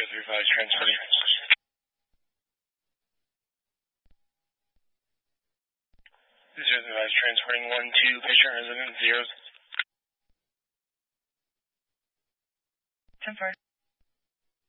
advised transporting. This is advised transporting 1-2, patient resident 0. 10-4.